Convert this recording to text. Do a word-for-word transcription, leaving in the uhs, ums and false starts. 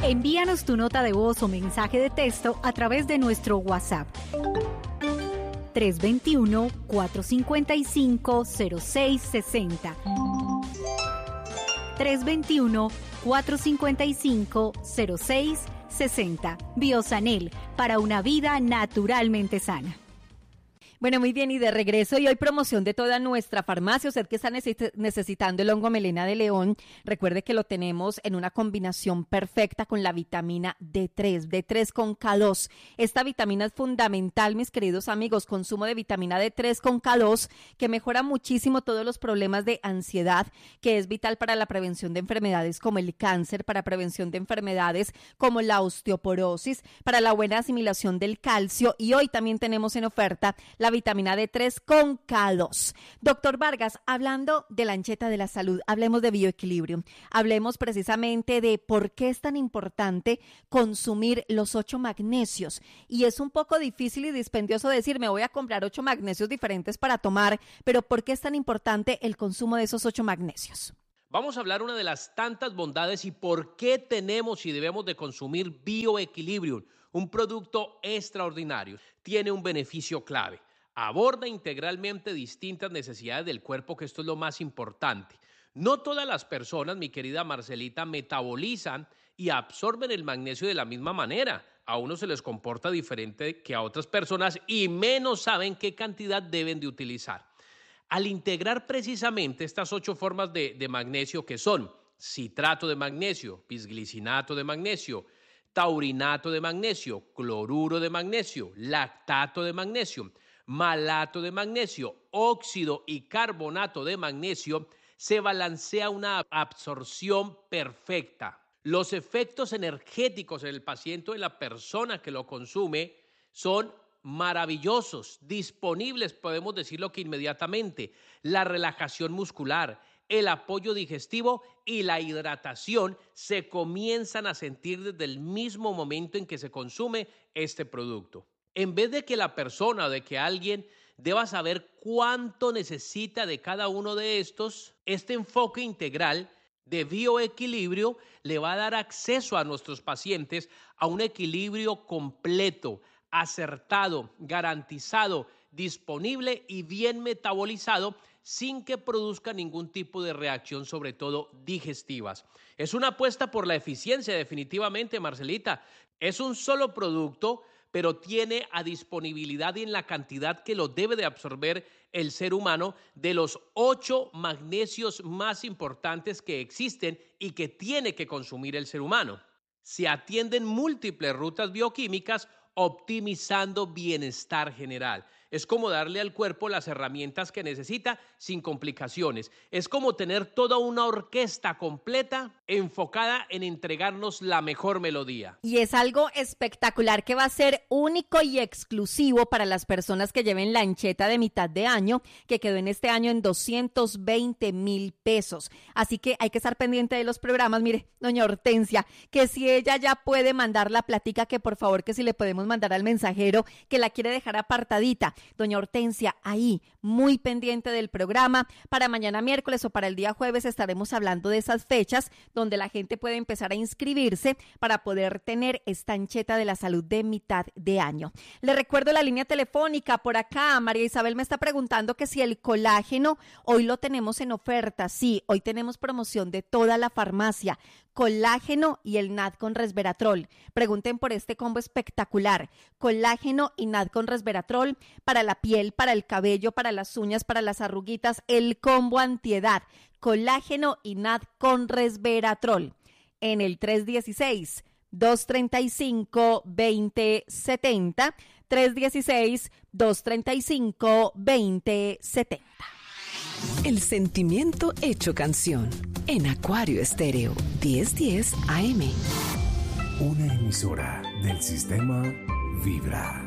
Envíanos tu nota de voz o mensaje de texto a través de nuestro WhatsApp. tres dos uno, cuatro cinco cinco, cero seis seis cero. tres dos uno, cuatro cinco cinco, cero seis seis cero. Biosanel, para una vida naturalmente sana. Bueno, muy bien, y de regreso, y hoy promoción de toda nuestra farmacia. Usted que está necesitando el hongo melena de león, recuerde que lo tenemos en una combinación perfecta con la vitamina D tres, D tres con K dos. Esta vitamina es fundamental, mis queridos amigos, consumo de vitamina D tres con K dos, que mejora muchísimo todos los problemas de ansiedad, que es vital para la prevención de enfermedades como el cáncer, para prevención de enfermedades como la osteoporosis, para la buena asimilación del calcio, y hoy también tenemos en oferta la La vitamina D tres con K dos. Doctor Vargas, hablando de la ancheta de la salud, hablemos de bioequilibrio, hablemos precisamente de por qué es tan importante consumir los ocho magnesios. Y es un poco difícil y dispendioso decir, me voy a comprar ocho magnesios diferentes para tomar, pero ¿por qué es tan importante el consumo de esos ocho magnesios? Vamos a hablar una de las tantas bondades y por qué tenemos y debemos de consumir bioequilibrio, un producto extraordinario. Tiene un beneficio clave. Aborda integralmente distintas necesidades del cuerpo, que esto es lo más importante. No todas las personas, mi querida Marcelita, metabolizan y absorben el magnesio de la misma manera. A unos se les comporta diferente que a otras personas y menos saben qué cantidad deben de utilizar. Al integrar precisamente estas ocho formas de, de magnesio, que son citrato de magnesio, bisglicinato de magnesio, taurinato de magnesio, cloruro de magnesio, lactato de magnesio, malato de magnesio, óxido y carbonato de magnesio, se balancea una absorción perfecta. Los efectos energéticos en el paciente o en la persona que lo consume son maravillosos, disponibles, podemos decirlo que inmediatamente. La relajación muscular, el apoyo digestivo y la hidratación se comienzan a sentir desde el mismo momento en que se consume este producto. En vez de que la persona o de que alguien deba saber cuánto necesita de cada uno de estos, este enfoque integral de bioequilibrio le va a dar acceso a nuestros pacientes a un equilibrio completo, acertado, garantizado, disponible y bien metabolizado, sin que produzca ningún tipo de reacción, sobre todo digestivas. Es una apuesta por la eficiencia, definitivamente, Marcelita. Es un solo producto, pero tiene a disponibilidad y en la cantidad que lo debe de absorber el ser humano de los ocho magnesios más importantes que existen y que tiene que consumir el ser humano. Se atienden múltiples rutas bioquímicas, optimizando bienestar general. Es como darle al cuerpo las herramientas que necesita sin complicaciones. Es como tener toda una orquesta completa enfocada en entregarnos la mejor melodía. Y es algo espectacular que va a ser único y exclusivo para las personas que lleven la ancheta de mitad de año, que quedó en este año en doscientos veinte mil pesos. Así que hay que estar pendiente de los programas. Mire, doña Hortensia, que si ella ya puede mandar la platica, que por favor que si le podemos mandar al mensajero, que la quiere dejar apartadita. Doña Hortensia, ahí, muy pendiente del programa. Para mañana miércoles o para el día jueves estaremos hablando de esas fechas donde la gente puede empezar a inscribirse para poder tener esta ancheta de la salud de mitad de año. Le recuerdo la línea telefónica por acá. María Isabel me está preguntando que si el colágeno hoy lo tenemos en oferta. Sí, hoy tenemos promoción de toda la farmacia. Colágeno y el N A D con resveratrol. Pregunten por este combo espectacular. Colágeno y N A D con resveratrol para la piel, para el cabello, para las uñas, para las arruguitas. El combo antiedad. Colágeno y N A D con resveratrol. En el tres uno seis, dos tres cinco, dos cero siete cero. tres uno seis, dos tres cinco, dos cero siete cero. El sentimiento hecho canción en Acuario Estéreo diez diez A M. Una emisora del sistema Vibra.